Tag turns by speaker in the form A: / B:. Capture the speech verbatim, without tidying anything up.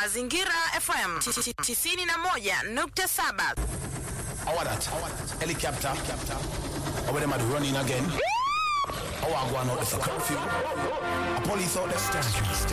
A: Mazingira F M tisini na moja nukta saba.
B: How that? Helicopter. Over them are running again. How I go on out with a curfew. A police out there.